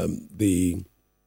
the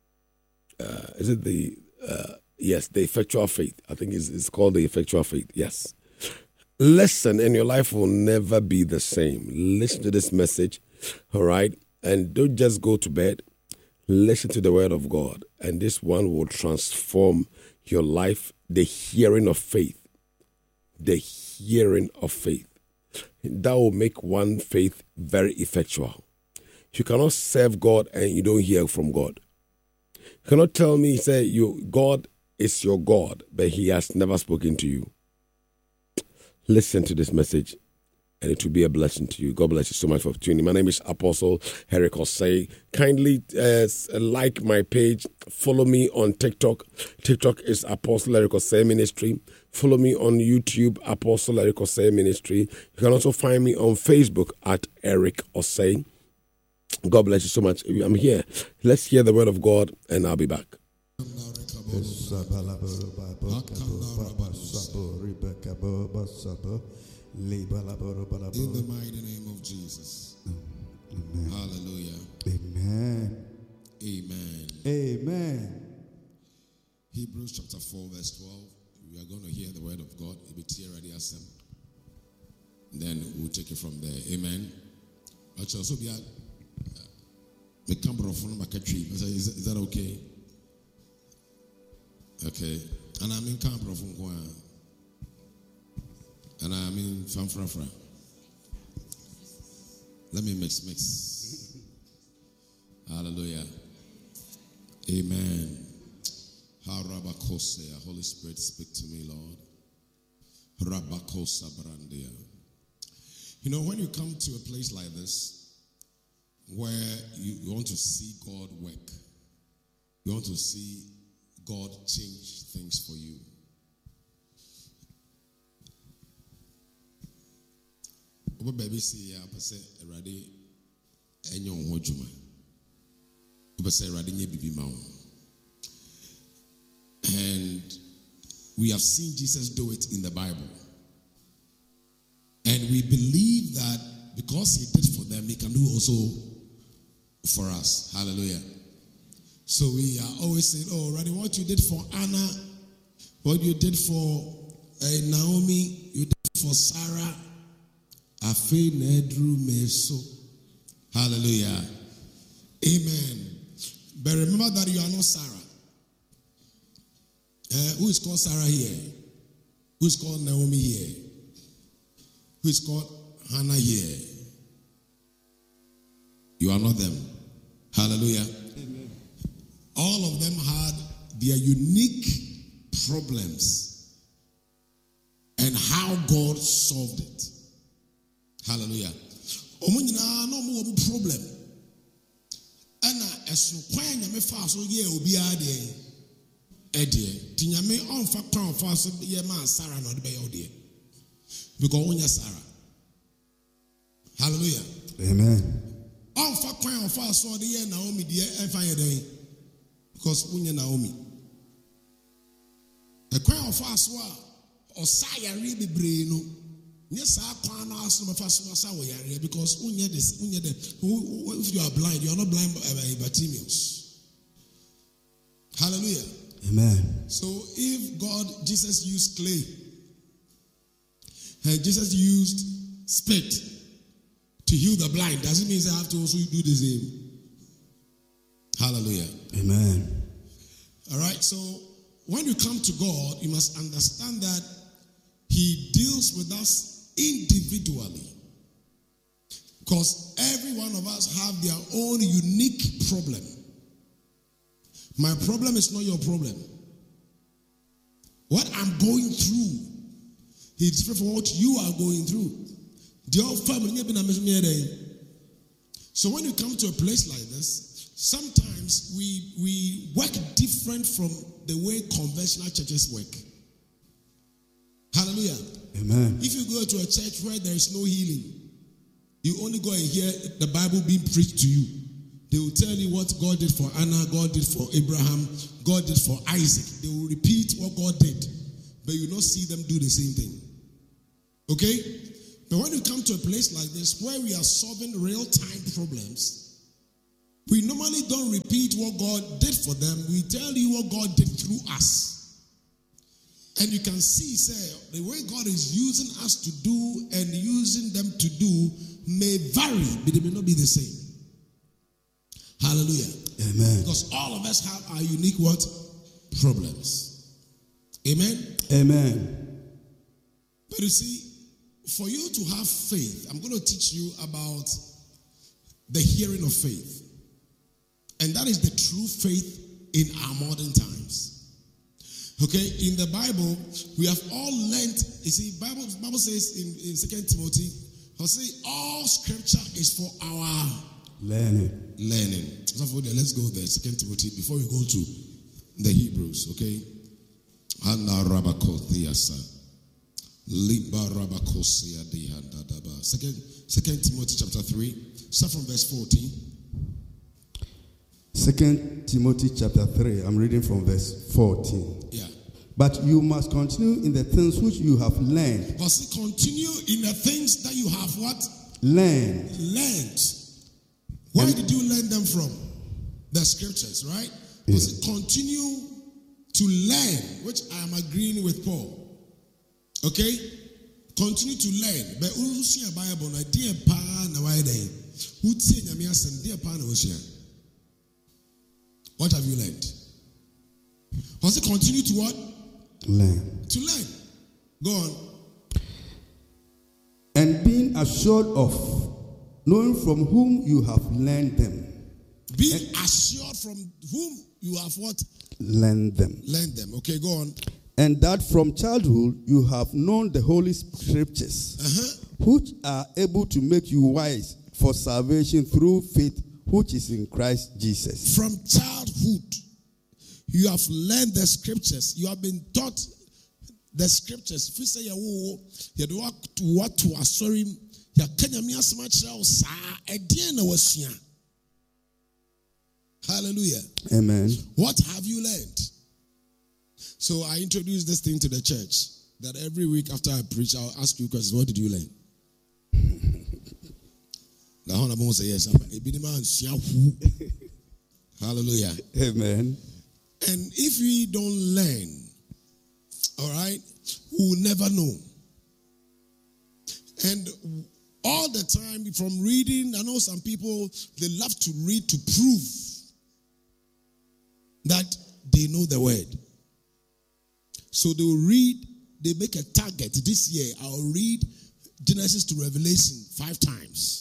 effectual faith. I think it's called the effectual faith. Yes. Listen, and your life will never be the same. Listen to this message, all right? And don't just go to bed. Listen to the word of God, and this one will transform your life. The hearing of faith. The hearing of faith. That will make one faith very effectual. You cannot serve God and you don't hear from God. You cannot tell me, God is your God, but he has never spoken to you. Listen to this message, and it will be a blessing to you. God bless you so much for tuning. My name is Apostle Eric Osei. Kindly like my page. Follow me on TikTok. TikTok is Apostle Eric Osei Ministry. Follow me on YouTube, Apostle Eric Osei Ministry. You can also find me on Facebook at Eric Osei. God bless you so much. I'm here. Let's hear the word of God, and I'll be back. In the mighty name of Jesus. Amen. Hallelujah. Amen. Amen. Amen. Hebrews chapter 4 verse 12. We are going to hear the word of God. Then we'll take it from there. Amen. Also, is that okay? Okay. And I mean Campbell from Kwa. And I mean Fanfrafra. Let me mix. Hallelujah. Amen. Harabakosea. Holy Spirit, speak to me, Lord. Rabakosa Brandia. You know, when you come to a place like this, where you want to see God work, you want to see God change things for you. Baby, see, I say, ready, and your wojuma. Say, ready, baby, and we have seen Jesus do it in the Bible. And we believe that because he did for them, he can do also for us. Hallelujah. So we are always saying, oh, Raddy, what you did for Anna, what you did for Naomi, you did for Sarah. Afe Nedru Meso. Hallelujah. Amen. But remember that you are not Sarah. Who is called Sarah here? Who is called Naomi here? Who is called Hannah here? You are not them. Hallelujah. Amen. All of them had their unique problems and how God solved it. Hallelujah. Omunyina no mo problem. Ana esu kwan nyame fa so ye obi ade ede. Ti nyame onfa kwan fa so ye ma Sarah no de be ye. Because onya Sarah. Hallelujah. Amen. Onfa kwan fa so de ye Naomi de enfa ye den. Because onya Naomi. The kwan fa so a osaya ri bebre no. Yes, because if you are blind, you are not blind by Bartimaeus. Hallelujah. Amen. So if Jesus used clay, and Jesus used spit to heal the blind, does it mean I have to also do the same? Hallelujah. Amen. All right, so when you come to God, you must understand that he deals with us individually, because every one of us have their own unique problem. My problem is not your problem. What I'm going through is different from what you are going through. So when you come to a place like this, sometimes we work different from the way conventional churches work. Hallelujah. Amen. If you go to a church where there is no healing, you only go and hear the Bible being preached to you. They will tell you what God did for Anna, God did for Abraham, God did for Isaac. They will repeat what God did, but you will not see them do the same thing. Okay? But when you come to a place like this where we are solving real-time problems, We normally don't repeat what God did for them. We tell you what God did through us. And you can see, the way God is using us to do and using them to do may vary, but it may not be the same. Hallelujah. Amen. Because all of us have our unique what? Problems. Amen? Amen. But you see, for you to have faith, I'm going to teach you about the hearing of faith. And that is the true faith in our modern times. Okay, in the Bible, we have all learned, you see, Bible says in 2 Timothy, all scripture is for our Learning. So let's go there, 2 Timothy, before we go to the Hebrews, okay? Second Timothy chapter 3, start from verse 14. 2 Timothy chapter 3, I'm reading from verse 14. Yeah. But you must continue in the things which you have learned. Must continue in the things that you have what? Learned. Where did you learn them from? The scriptures, right? Must continue to learn, which I am agreeing with Paul. Okay? Continue to learn. But who see a Bible na dear pa na why they? Who say nyame asem dear pa na wo. What have you learned? Must it continue to what? Learn. To learn. Go on. And being assured of knowing from whom you have learned them. Being assured from whom you have what? Learned them. Learned them. Okay, go on. And that from childhood you have known the Holy Scriptures, which are able to make you wise for salvation through faith, which is in Christ Jesus. From childhood, you have learned the scriptures. You have been taught the scriptures. If you say you do what to assure him, you can me as much as hallelujah. Amen. What have you learned? So I introduced this thing to the church that every week after I preach, I'll ask you questions. What did you learn? Hallelujah. Amen. And if we don't learn, all right, we will never know. And all the time from reading, I know some people, they love to read to prove that they know the word. So they will read, they make a target. This year, I'll read Genesis to Revelation 5 times.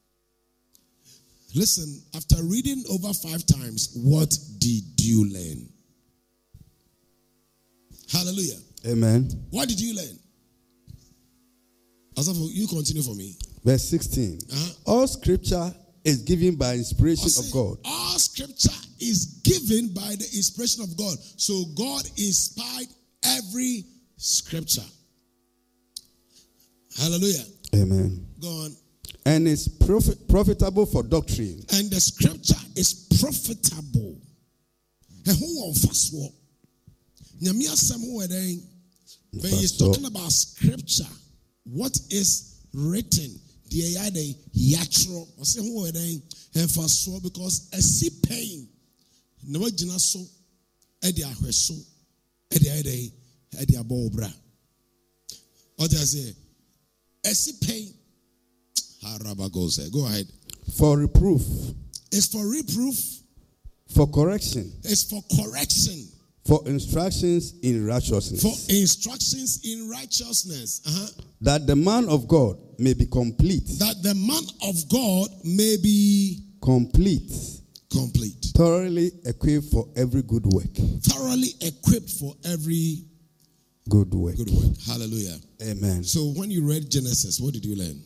Listen, after reading over 5 times, what did you learn? Hallelujah. Amen. What did you learn? Asafo, you continue for me. Verse 16. All scripture is given by inspiration of God. All scripture is given by the inspiration of God. So God inspired every scripture. Hallelujah. Amen. Go on. And is profitable for doctrine. And the scripture is profitable. And who on fast walk? When he's talking about scripture, what is written? The idea yatro. I say who are they? And fast walk because a see pain. No jinaso. Edi ahweso. Edi idea. Edi abobra. What does I say? A see pain. Go ahead. For reproof. It's for reproof. For correction. It's for correction. For instructions in righteousness. For instructions in righteousness. That the man of God may be complete. That the man of God may be complete. Complete. Thoroughly equipped for every good work. Thoroughly equipped for every good work. Good work. Hallelujah. Amen. So when you read Genesis, what did you learn?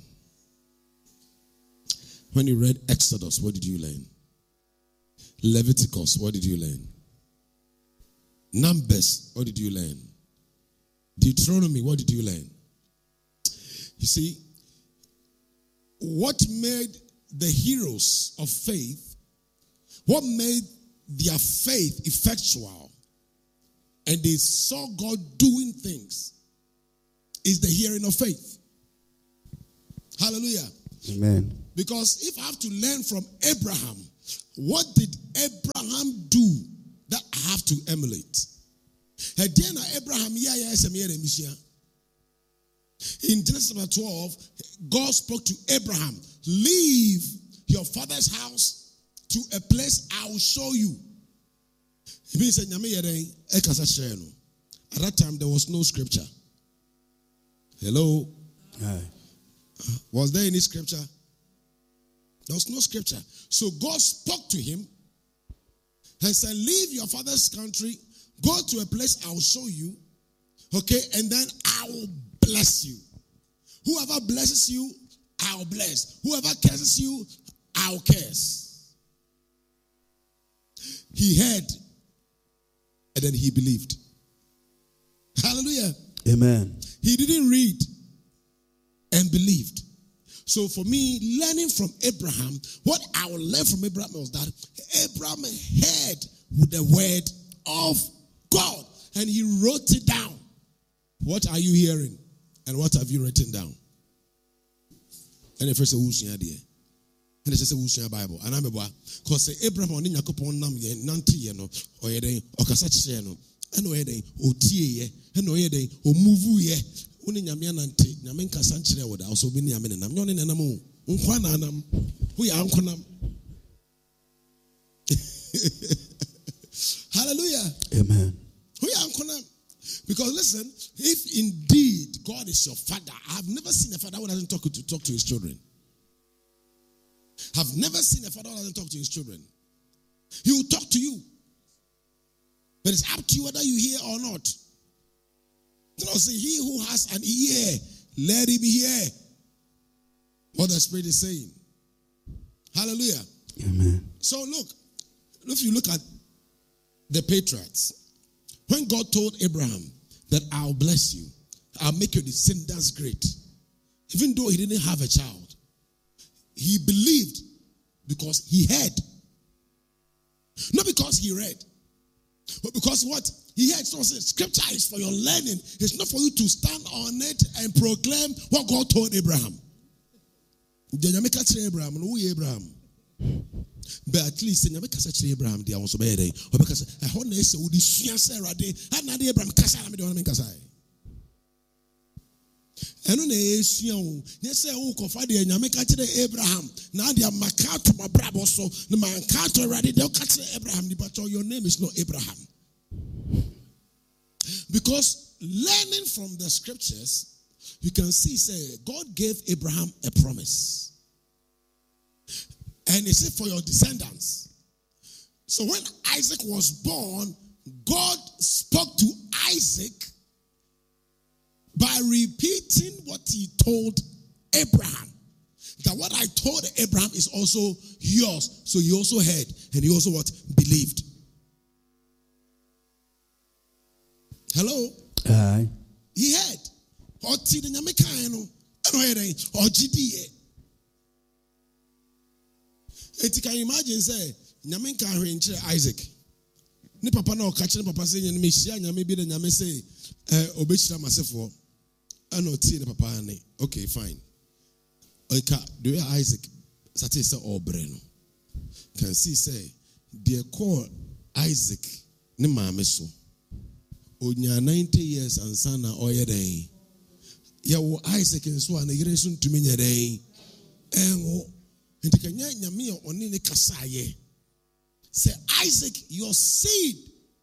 When you read Exodus, what did you learn? Leviticus, what did you learn? Numbers, what did you learn? Deuteronomy, what did you learn? You see, what made the heroes of faith, what made their faith effectual, and they saw God doing things, is the hearing of faith. Hallelujah. Amen. Because if I have to learn from Abraham What did Abraham do that I have to emulate? Abraham, in Genesis 12, God spoke to Abraham, leave your father's house to a place I will show you. It means at that time there was no scripture. Hello? Aye. Was there any scripture? There was no scripture. So God spoke to him and said, leave your father's country, go to a place I will show you, okay, and then I will bless you. Whoever blesses you, I will bless. Whoever curses you, I will curse. He heard, and then he believed. Hallelujah. Amen. He didn't read and believed. So for me, learning from Abraham, what I will learn from Abraham was that Abraham heard the word of God and he wrote it down. What are you hearing? And what have you written down? And the first and it says a Bible. And I'm about because Abraham on Yakupon Nam Yen Nanti no or Yede or Casacheno and Oyede or Tie and Oyede or Muvu ye Uni Yamianante Yamenka Sanchre would also be Yamin and I'm yoning and Amu Unquanam we are Unquanam. Hallelujah. Amen. We are Unquanam. Because listen, if indeed God is your father, I have never seen a father who doesn't talk to his children. I've never seen a father who doesn't talk to his children. He will talk to you. But it's up to you whether you hear or not. You know, say, he who has an ear, let him hear what the Spirit is saying. Hallelujah. Amen. So look, if you look at the patriarchs, when God told Abraham that I'll bless you, I'll make your descendants great, even though he didn't have a child, he believed because he heard. Not because he read, but because what? He heard. So scripture is for your learning. It's not for you to stand on it and proclaim what God told Abraham. Abraham, Abraham. But at least in Abraham, there was a better day. Or because I want to say, would you see Sarah day? And not Abraham Kasai, I don't mean Kasai. And on the Sion, yes, who confide in Yamaka Abraham. Now they are Makato, my brother, so the Makato already, they'll catch Abraham, but your name is not Abraham. Because learning from the scriptures, you can see, say, God gave Abraham a promise. And he said, for your descendants. So when Isaac was born, God spoke to Isaac by repeating what he told Abraham. That what I told Abraham is also yours. So he also heard and he also what? Believed. Hello? Aye. He heard. Or can you imagine say nyame kan hwenche Isaac ni papa na okache ni papa say nyame hia nyame bi na nyame say obechira masefo ana otie ni papa ne okay fine oika do Isaac sati say obre no can see say they call Isaac ni maame so onya 90 years ansana oyeden ya wo Isaac nso ana yire so ntumi nyeden enwo. Say, Isaac, your seed,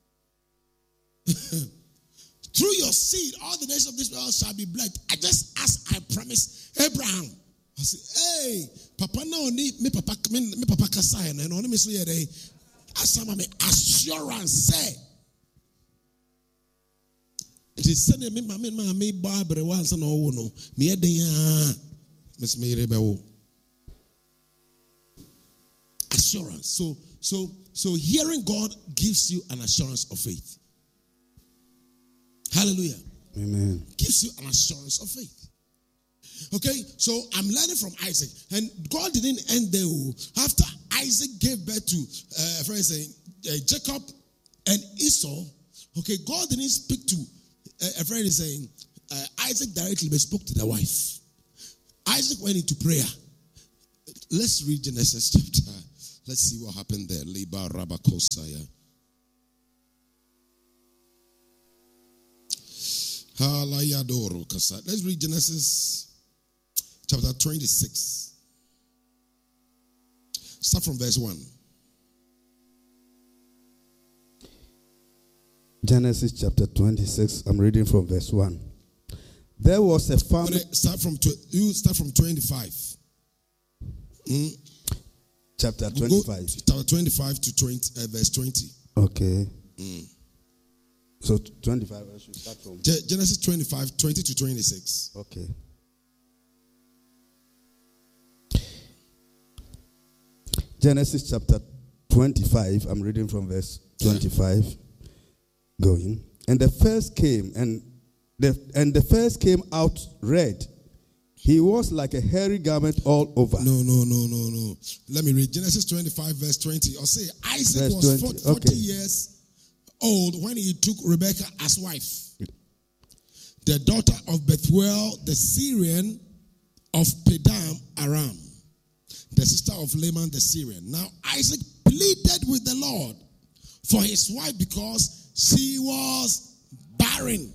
through your seed, all the days of this world shall be blessed. I just as I promised Abraham. I say, hey, Papa, no need me, Papa Kasai, and only Miss Yere, Asama assurance say. It is sending me, Mamma, Barbara, once and all, no, me a day, Miss Mirabel. Assurance. So hearing God gives you an assurance of faith. Hallelujah. Amen. Gives you an assurance of faith. Okay, so I'm learning from Isaac, and God didn't end there. After Isaac gave birth to Jacob and Esau, okay, God didn't speak to a friend is saying Isaac directly, but spoke to the wife. Isaac went into prayer. Let's read Genesis chapter. Let's see what happened there. Liba Rabakosaya. Let's read Genesis chapter 26. Start from verse 1. Genesis chapter 26. I'm reading from verse 1. There was a famine. Start from 25. Chapter 25. Chapter 25 to 20, verse 20. Okay. So 25, I should start from Genesis 25, 20 to 26. Okay. Genesis chapter 25, I'm reading from verse 25. Going. And the first came, and the first came out red. He was like a hairy garment all over. No. Let me read Genesis 25, verse 20. I'll say Isaac was 40 years old when he took Rebekah as wife, the daughter of Bethuel, the Syrian of Padan Aram, the sister of Laman the Syrian. Now Isaac pleaded with the Lord for his wife because she was barren.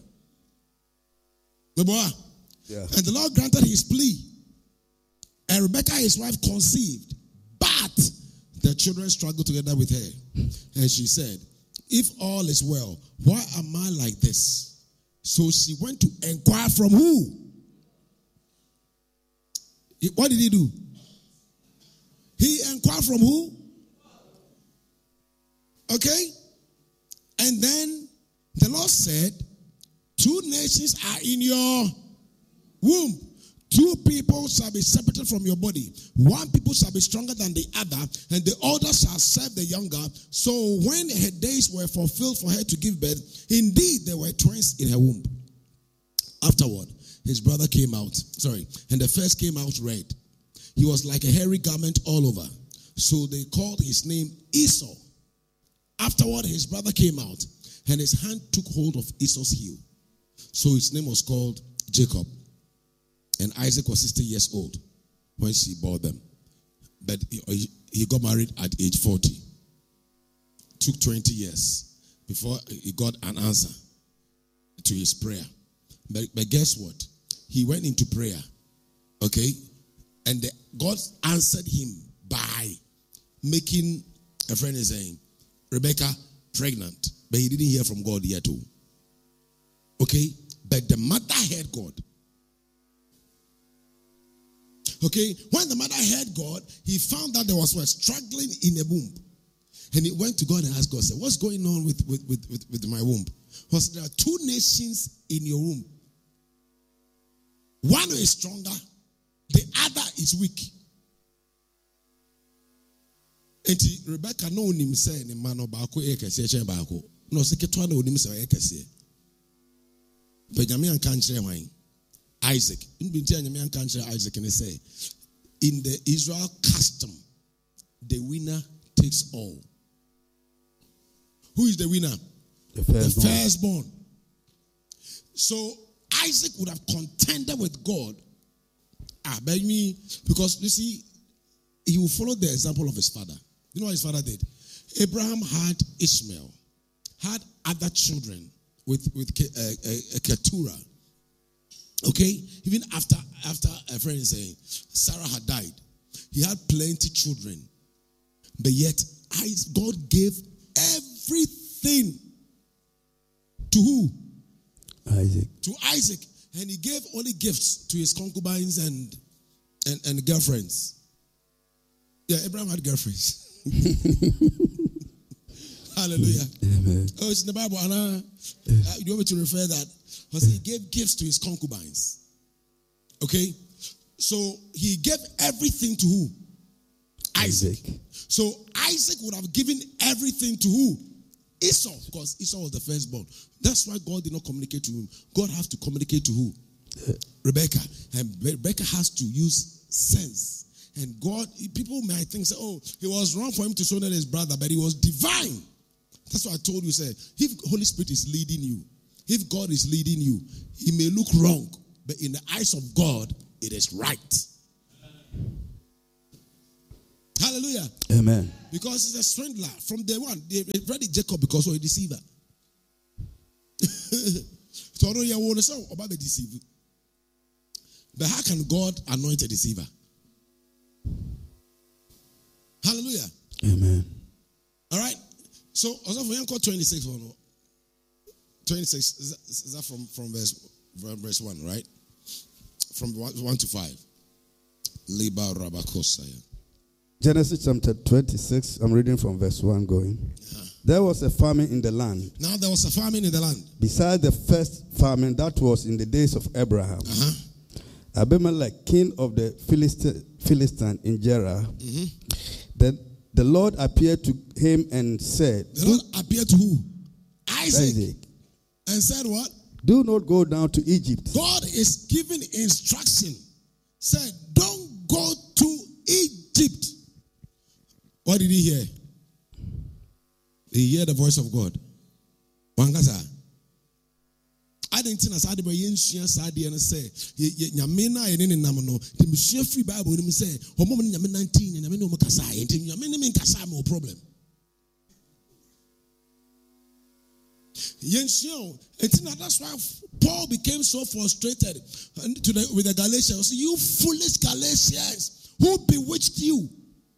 Yeah. And the Lord granted his plea. And Rebekah, his wife, conceived. But the children struggled together with her. And she said, if all is well, why am I like this? So she went to inquire from who? What did he do? He inquired from who? Okay? And then the Lord said, 2 nations are in your womb. 2 people shall be separated from your body. 1 people shall be stronger than the other, and the older shall serve the younger. So when her days were fulfilled for her to give birth, indeed there were twins in her womb. Afterward, his brother came out. And the first came out red. He was like a hairy garment all over. So they called his name Esau. Afterward, his brother came out, and his hand took hold of Esau's heel. So his name was called Jacob. And Isaac was 60 years old when she bore them. But he got married at age 40. Took 20 years before he got an answer to his prayer. But guess what? He went into prayer. Okay? And God answered him by making, a friend is saying, Rebekah pregnant. But he didn't hear from God yet too. Okay? But the mother heard God. Okay, when the mother heard God, he found that there was struggling in the womb. And he went to God and asked God, said, what's going on with my womb? Because there are 2 nations in your womb. One is stronger, the other is weak. And Rebecca no him say ni man obako e kese che baako. No se ketwa na onim say e kese. Benjamin kan kire wan. Isaac. In Benjamin kan kire Isaac and say, in the Israel custom, the winner takes all. Who is the winner? The firstborn. So Isaac would have contended with God. Because you see, he will follow the example of his father. You know what his father did? Abraham had Ishmael, had other children with Keturah. Okay? Even after a friend is saying Sarah had died, he had plenty children. But yet, God gave everything to who? Isaac. To Isaac. And he gave only gifts to his concubines and girlfriends. Yeah, Abraham had girlfriends. Hallelujah. Amen. Oh, it's in the Bible. You want me to refer that? Because he gave gifts to his concubines. Okay? So he gave everything to who? Isaac. So Isaac would have given everything to who? Esau, because Esau was the firstborn. That's why God did not communicate to him. God has to communicate to who? Rebecca. And Rebecca has to use sense. And God, people might think, say, oh, it was wrong for him to honor his brother, but he was divine. That's what I told you, say, if Holy Spirit is leading you, if God is leading you, he may look wrong, but in the eyes of God, it is right. Hallelujah. Amen. Because he's a swindler. From day one, they ready Jacob because of a deceiver. So I don't hear what about the deceiver. But how can God anoint a deceiver? Hallelujah. Amen. All right. So also for Yanko 26 or no? 26 is that from verse 1, right? From 1 to 5. Liba Rabakosaya. Genesis chapter 26, I'm reading from verse 1 going. There was a famine in the land. Now there was a famine in the land. Besides the first famine that was in the days of Abraham. Abimelech, king of the Philistine in Gerar. The Lord appeared to him and said. The Lord appeared to who? Isaac. And said what? Do not go down to Egypt. God is giving instruction. Said, don't go to Egypt. What did he hear? He heard the voice of God. Wangasa. I didn't think as I did and say, Yamina and in Namano, the Monsieur Free Bible, him say, Homo 19 and Yamino Makasai, and Yamin Kasai, no problem. That's why Paul became so frustrated with the Galatians. You foolish Galatians, who bewitched you?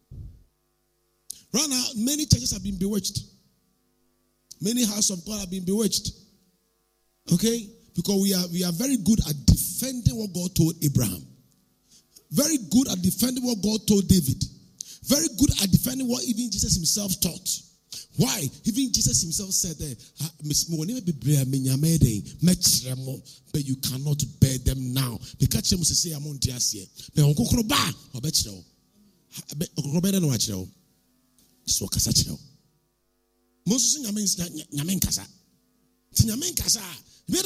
Right now, many churches have been bewitched. Many houses of God have been bewitched. Okay? Because we are very good at defending what God told Abraham. Very good at defending what God told David. Very good at defending what even Jesus himself taught. Why? Even Jesus himself said that, but you cannot bear them now. Because you say I'm on Tiasia. But on Kokroba, or Betchel. Robert and Watchel. So Casachel. Moses Yamen Casa. Tinyamen Casa. You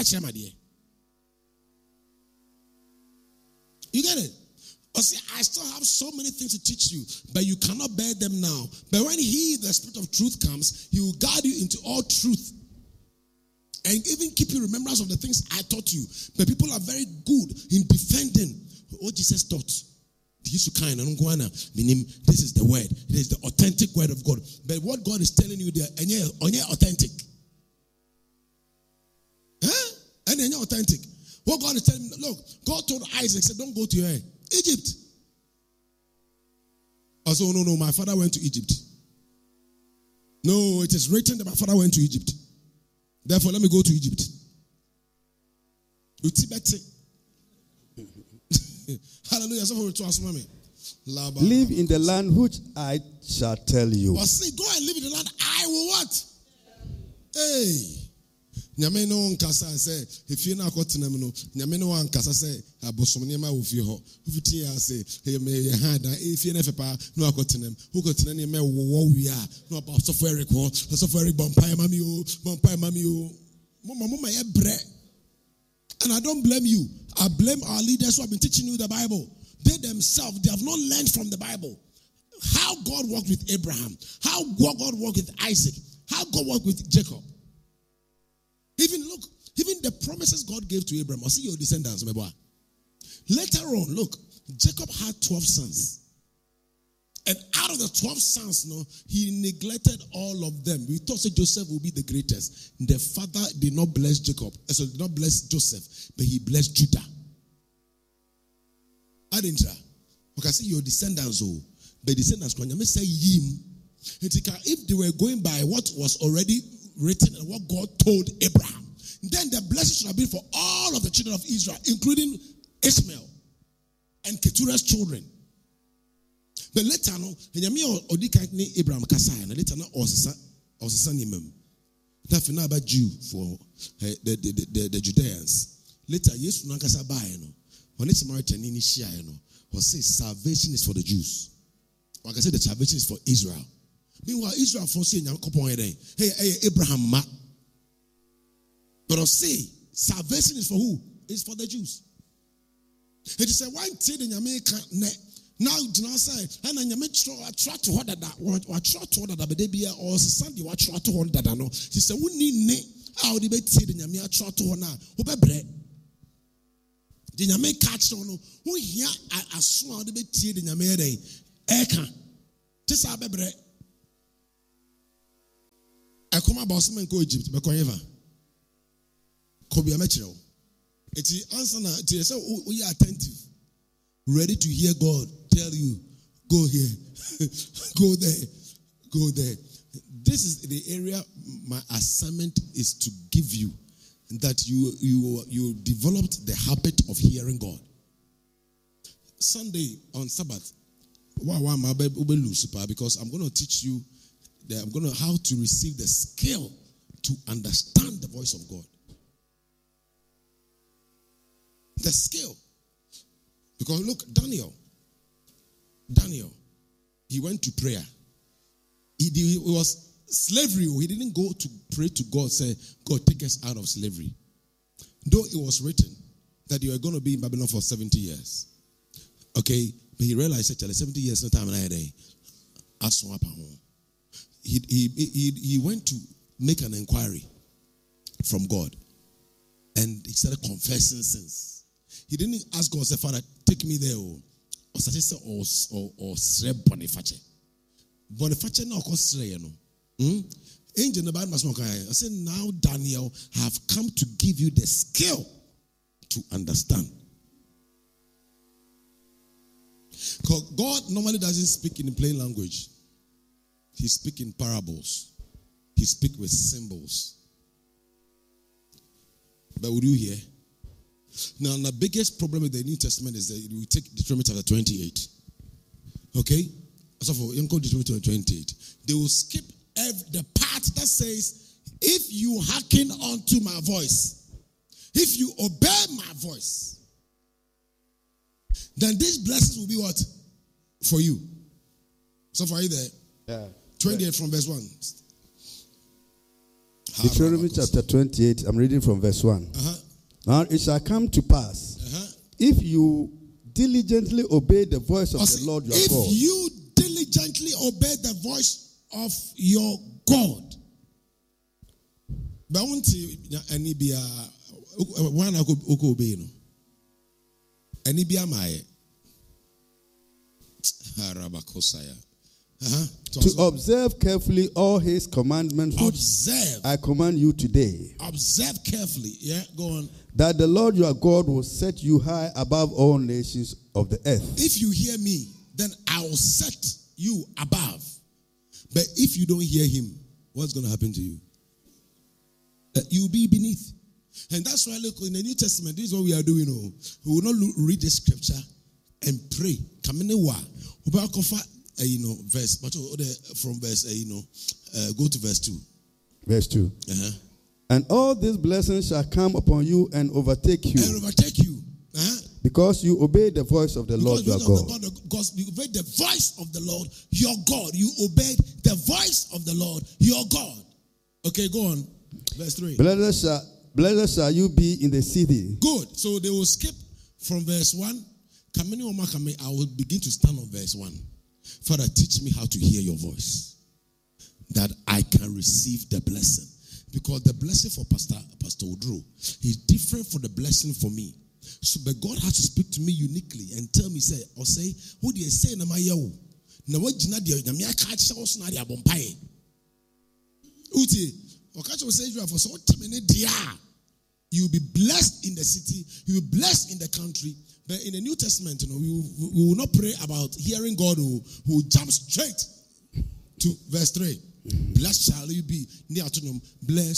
get it? But see, I still have so many things to teach you, but you cannot bear them now. But when He, the Spirit of truth, comes, He will guide you into all truth. And even keep you remembrance of the things I taught you. But people are very good in defending what Jesus taught. This is the word. It is the authentic word of God. But what God is telling you there, and you're authentic. Huh? And you're authentic. What God is telling me, look, God told Isaac, said, don't go to Egypt. I said, no, my father went to Egypt. No, it is written that my father went to Egypt. Therefore, let me go to Egypt. Hallelujah. Live in the land which I shall tell you. But say, go and live in the land I will what? Hey. Nyame no nkasa say efie na akotenam no nyame no ankasa say abosomnema wo fie ho ufiti ya say me hada efie na fepa no akotenam ukotenam ne me wo wi a no apostle Eric ho apostle Eric bompai mami o mama ye bre. And I don't blame you. I blame our leaders who have been teaching you the Bible. They themselves, they have not learned from the Bible how God worked with Abraham, how God worked with Isaac, how God worked with Jacob. Even the promises God gave to Abraham, I'll see your descendants. Later on, look, Jacob had 12 sons. And out of the 12 sons, he neglected all of them. We thought that Joseph would be the greatest. The father did not bless Jacob. So did not bless Joseph, but he blessed Judah. I didn't try. You can see your descendants, but descendants, when you say him, if they were going by what was already written and what God told Abraham, then the blessing should have been for all of the children of Israel, including Ishmael and Keturah's children. But later, Abraham Kasai, and later, also son him. That's now about Jew for the Judeans. Later, yes, Nankasa Bayano. When it's Samaritan in Ishiano, or say salvation is for the Jews. Like I said, the salvation is for Israel. Meanwhile, Israel for saying, hey, Abraham, ma. But I'll say, salvation is for who? It's for the Jews. And he said, why did in America? Now, say, and then you make sure I try to hold that, or try to hold that, but they be or Sunday, what try to hold that. No, he said, we need ne, how the bed said in Yamia try to hold now, who be bread. Then you make catch on who here as soon as the bed said in Yamia, Eka. Tisa bebre. I come about some go Egypt, but Koyeva. Kobe Ametro. It's answer now. Say, we are attentive, ready to hear God tell you, go here, go there, go there. This is the area my assignment is to give you, that you developed the habit of hearing God. Sunday on Sabbath, because I'm going to teach you how to receive the skill to understand the voice of God. The skill. Because look, Daniel, he went to prayer. It was slavery. He didn't go to pray to God, say, God, take us out of slavery. Though it was written that you are going to be in Babylon for 70 years. Okay? But he realized, 70 years, no time in a day. He went to make an inquiry from God. And he started confessing sins. He didn't ask God, say, Father, take me there. Or Boniface. Boniface now cause Angel the Bible must not. I said, now Daniel have come to give you the skill to understand. Because God normally doesn't speak in plain language. He speaks in parables. He speaks with symbols. But would you hear? Now, the biggest problem with the New Testament is that you take Deuteronomy chapter 28. Okay? So for Deuteronomy 28, they will skip the part that says, if you hearken unto my voice, if you obey my voice, then these blessings will be what? For you. So for you there? Yeah. 28 from verse 1. Deuteronomy chapter 28, I'm reading from verse 1. Now it shall come to pass, if you diligently obey the voice of the Lord your God. If you diligently obey the voice of your God. But I want to any be one I could obey. Any be my to observe carefully all his commandments which I command you today. Observe carefully. Yeah, go on. That the Lord your God will set you high above all nations of the earth. If you hear me, then I will set you above. But if you don't hear him, what's going to happen to you? You will be beneath. And that's why, look, in the New Testament, this is what we are doing. We will not read the scripture and pray. Verse, but from verse, go to verse 2. Verse 2. And all these blessings shall come upon you and overtake you. And overtake you. Because you obey the voice of the Lord your God. Because you obeyed the voice of the Lord your God. You obeyed the voice of the Lord your God. Okay, go on. Verse 3. Blessed shall you be in the city. Good. So they will skip from verse 1. I will begin to stand on verse 1. Father, teach me how to hear your voice, that I can receive the blessing. Because the blessing for Pastor Odro is different from the blessing for me. So, but God has to speak to me uniquely and tell me, who do you say, na mayo? Na what jina dia na me catch us na dia bompae. Uti, o catch us say you for so temene dia. You will be blessed in the city, you will be blessed in the country. But in the New Testament, we will not pray about hearing God who jump straight to verse 3. Blessed shall you be. Blessed